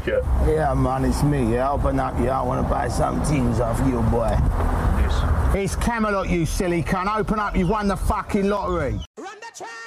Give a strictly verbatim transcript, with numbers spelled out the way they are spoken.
yeah. Yeah, man, it's me. Yeah, open up. Yeah, I want to buy some things off you, boy. Yes. It's Camelot, you silly cunt. Open up. You've won the fucking lottery. Run the track!